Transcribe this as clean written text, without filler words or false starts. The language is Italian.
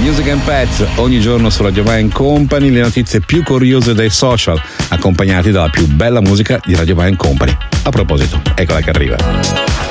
Music and Pets, ogni giorno su Radio Vai Company, le notizie più curiose dai social, accompagnati dalla più bella musica di Radio Vai Company. A proposito, eccola che arriva.